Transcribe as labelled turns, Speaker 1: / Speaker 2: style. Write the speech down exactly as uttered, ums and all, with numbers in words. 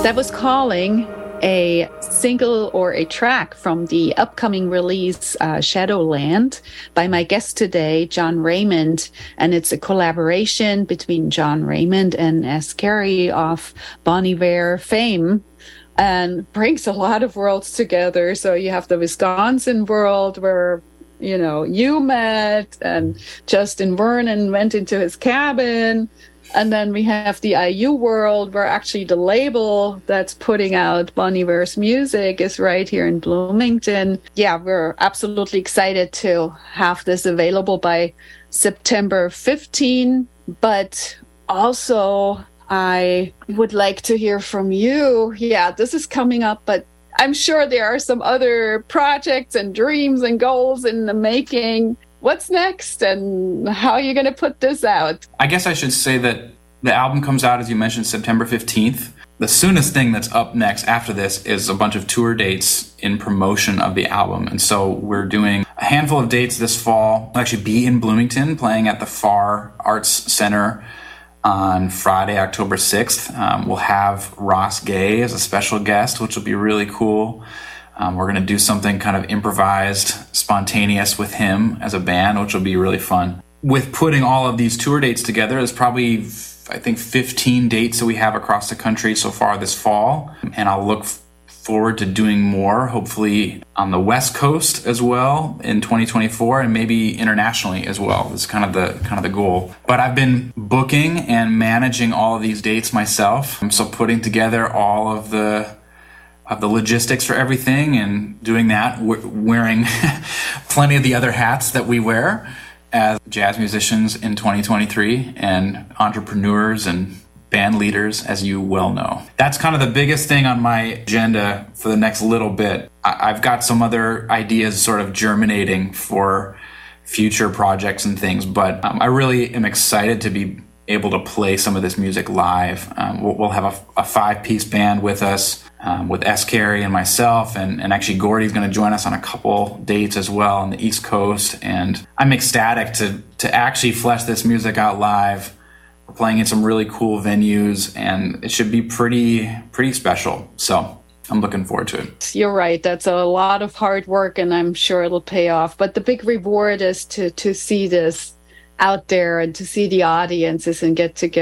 Speaker 1: That was Calling, a single or a track from the upcoming release uh, Shadowland by my guest today, John Raymond. And it's a collaboration between John Raymond and S. Carey of Bon Iver fame, and brings a lot of worlds together. So you have the Wisconsin world where, you know, you met, and Justin Vernon went into his cabin. And then we have the I U world, where actually the label that's putting out Bon Iver's music is right here in Bloomington. Yeah, we're absolutely excited to have this available by September fifteenth. But also, I would like to hear from you. Yeah, this is coming up, but I'm sure there are some other projects and dreams and goals in the making. What's next, and how are you going to put this out?
Speaker 2: I guess I should say that the album comes out, as you mentioned, September fifteenth. The soonest thing that's up next after this is a bunch of tour dates in promotion of the album. And so we're doing a handful of dates this fall. We'll actually be in Bloomington playing at the Farr Arts Center on Friday, October sixth. Um, we'll have Ross Gay as a special guest, which will be really cool. Um, we're going to do something kind of improvised, spontaneous with him as a band, which will be really fun. With putting all of these tour dates together, there's probably, I think, fifteen dates that we have across the country so far this fall. And I'll look f- forward to doing more, hopefully on the West Coast as well in twenty twenty-four, and maybe internationally as well. That's kind of the kind of the goal. But I've been booking and managing all of these dates myself. So putting together all of the of the logistics for everything, and doing that, w- wearing plenty of the other hats that we wear as jazz musicians in twenty twenty-three, and entrepreneurs and band leaders, as you well know. That's kind of the biggest thing on my agenda for the next little bit. I- I've got some other ideas sort of germinating for future projects and things, but um, I really am excited to be able to play some of this music live. Um, we'll, we'll have a, a five-piece band with us, um, with S. Carey and myself, and, and actually Gordy's going to join us on a couple dates as well on the East Coast. And I'm ecstatic to to actually flesh this music out live. We're playing in some really cool venues, and it should be pretty pretty special. So I'm looking forward to it.
Speaker 1: You're right. That's a lot of hard work, and I'm sure it'll pay off. But the big reward is to to see this out there and to see the audiences and get together.